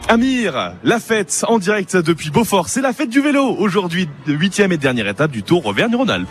Amir, la fête en direct depuis Beaufort, c'est la fête du vélo aujourd'hui, 8e et dernière étape du Tour Auvergne-Rhône-Alpes.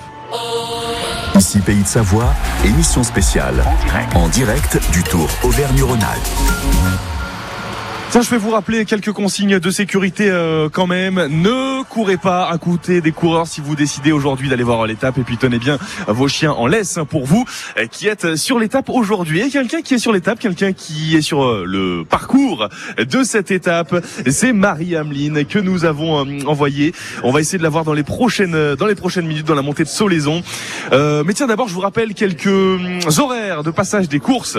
Ici Pays de Savoie, émission spéciale en direct du Tour Auvergne-Rhône-Alpes. Tiens, je vais vous rappeler quelques consignes de sécurité quand même. Ne courez pas à côté des coureurs si vous décidez aujourd'hui d'aller voir l'étape. Et puis tenez bien vos chiens en laisse pour vous qui êtes sur l'étape aujourd'hui. Et quelqu'un qui est sur l'étape, quelqu'un qui est sur le parcours de cette étape, c'est Marie-Ameline que nous avons envoyée. On va essayer de la voir dans les prochaines minutes dans la montée de Solaison. Mais tiens, d'abord je vous rappelle quelques horaires de passage des courses.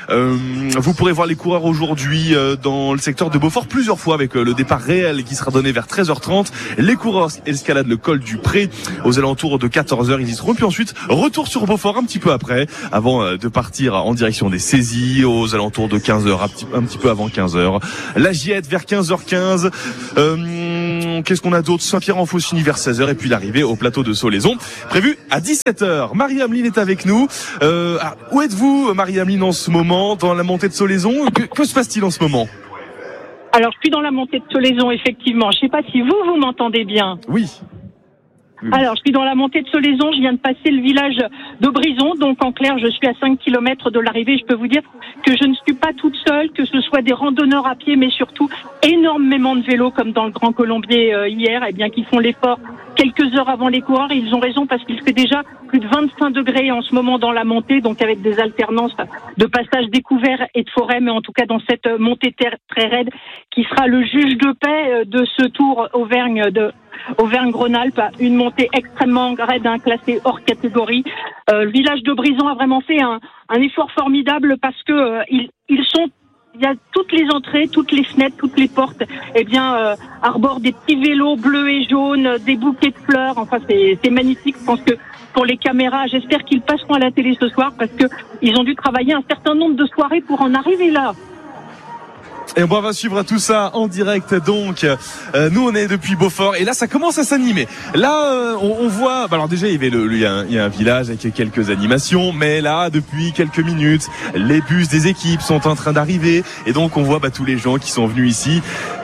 Vous pourrez voir les coureurs aujourd'hui dans le secteur de Beaufort plusieurs fois avec le départ réel qui sera donné vers 13h30. Les coureurs escaladent le col du Pré aux alentours de 14h, ils y seront. Puis ensuite, retour sur Beaufort un petit peu après, avant de partir en direction des saisies aux alentours de 15h, un petit peu avant 15h. La Giette vers 15h15. Qu'est-ce qu'on a d'autre? Saint-Pierre-en-Faucigny vers 16h et puis l'arrivée au plateau de Solaison prévu à 17h. Marie-Ameline est avec nous. Où êtes-vous, Marie-Ameline, en ce moment dans la montée de Solaison? Que se passe-t-il en ce moment? Alors, je suis dans la montée de Solaison, effectivement. Je ne sais pas si vous m'entendez bien. Oui. Alors, je suis dans la montée de Solaison. Je viens de passer le village de Brison. Donc, en clair, je suis à 5 km de l'arrivée. Je peux vous dire que je ne suis pas toute seule, que ce soit des randonneurs à pied, mais surtout énormément de vélos, comme dans le Grand Colombier hier, qui font l'effort quelques heures avant les coureurs. Et ils ont raison parce qu'il fait déjà plus de 25 degrés en ce moment dans la montée, donc avec des alternances de passages découverts et de forêt, mais en tout cas dans cette montée très raide qui sera le juge de paix de ce Tour Auvergne-Rhône-Alpes, une montée extrêmement raide, classée hors catégorie. Le village de Brison a vraiment fait un effort formidable parce que il y a toutes les entrées, toutes les fenêtres, toutes les portes, arborent des petits vélos bleus et jaunes, des bouquets de fleurs. Enfin, c'est magnifique. Je pense que pour les caméras, j'espère qu'ils passeront à la télé ce soir parce que ils ont dû travailler un certain nombre de soirées pour en arriver là. Et on va suivre tout ça en direct donc. Nous on est depuis Beaufort et là ça commence à s'animer. Là on voit, alors déjà il y a un village avec quelques animations, mais là depuis quelques minutes les bus des équipes sont en train d'arriver et donc on voit tous les gens qui sont venus ici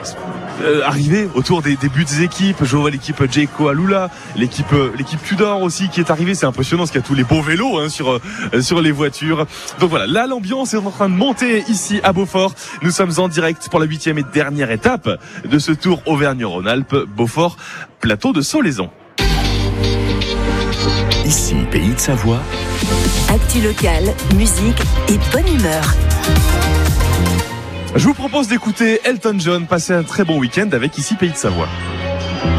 arriver autour des buts des équipes. Je vois l'équipe Jayco Alula, l'équipe Tudor aussi qui est arrivée. C'est impressionnant parce qu'il y a tous les beaux vélos sur les voitures. Donc voilà, là l'ambiance est en train de monter ici à Beaufort. Nous sommes en direct pour la 8e et dernière étape de ce Tour Auvergne-Rhône-Alpes, Beaufort, plateau de Solaison. Ici Pays de Savoie. Actu locale, musique et bonne humeur. Je vous propose d'écouter Elton John, passer un très bon week-end avec ici Pays de Savoie.